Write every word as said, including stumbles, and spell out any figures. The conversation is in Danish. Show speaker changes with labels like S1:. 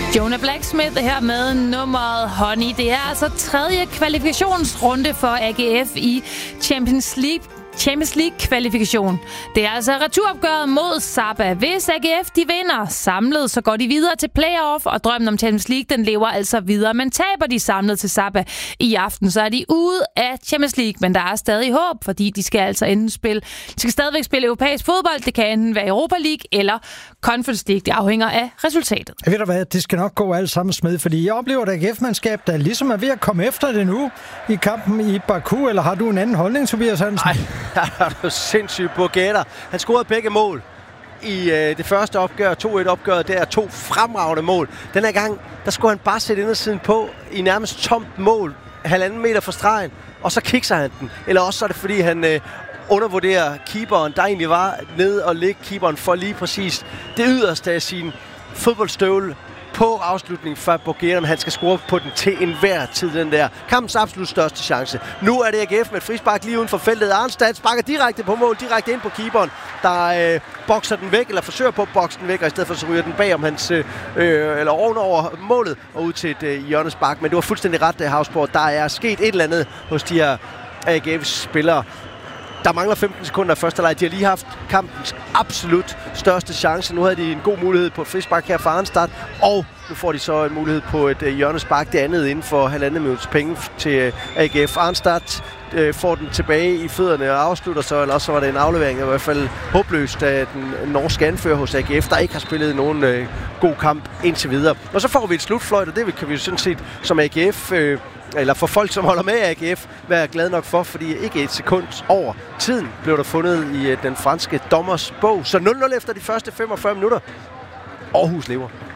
S1: Jonah Blacksmith her med nummeret Honey. Det er altså tredje kvalifikationsrunde for A G F i Champions League. Champions League-kvalifikation. Det er altså returopgøret mod Saba. Hvis A G F de vinder samlet, så går de videre til playoff, og drømmen om Champions League, den lever altså videre. Men taber de samlet til Saba i aften, så er de ude af Champions League. Men der er stadig håb, fordi de skal altså enten spille, de skal stadigvæk spille europæisk fodbold. Det kan enten være Europa League eller Conference League. Det afhænger af resultatet.
S2: Jeg ved du hvad, det skal nok gå alt sammen med, fordi jeg oplever et A G F-mandskab, der ligesom er ved at komme efter det nu i kampen i Baku. Eller har du en anden holdning, Tobias Hansen?
S3: Nej. Der er du sindssygt på gætter. Han scorede begge mål i øh, det første opgør, to et opgør, der er to fremragende mål. Den her gang, der skulle han bare sætte indersiden på i nærmest tomt mål, halvanden meter fra stregen, og så kikser han den. Eller også så er det, fordi han øh, undervurderer keeperen, der egentlig var ned og ligge keeperen for lige præcis det yderste af sin fodboldstøvle på afslutningen for Borgeren. Han skal score på den til enhver tid, den der. Kampens absolut største chance. Nu er det A G F med et frispark lige uden for feltet. Arnstad sparker direkte på mål, direkte ind på keeperen, der øh, bokser den væk, eller forsøger på at bokse den væk, og i stedet for så ryger den bag om hans, øh, eller ovenover målet, og ud til et øh, hjørnespark. Men du har fuldstændig ret, Havsborg. Der er sket et eller andet hos de her A G F-spillere. Der mangler femten sekunder af første leg. De har lige haft kampens absolut største chance. Nu havde de en god mulighed på et frispark her fra Arnstad, og nu får de så en mulighed på et uh, hjørnespark. Det andet inden for halvandet minuts penge til uh, A G F. Arnstad uh, får den tilbage i fødderne og afslutter så, eller også så var det en aflevering. I hvert fald håbløst af den norske anfører hos A G F, der ikke har spillet nogen uh, god kamp indtil videre. Og så får vi et slutfløjt, og det kan vi jo sådan set som A G F... Uh, eller for folk, som holder med A G F, være glad nok for, fordi ikke et sekund over tiden blev der fundet i den franske dommers bog. Så nul nul efter de første femogfyrre minutter. Aarhus lever.